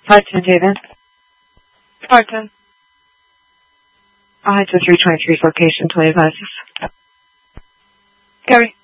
510 David. 510. I'll head to 323's location until he advises. Gary.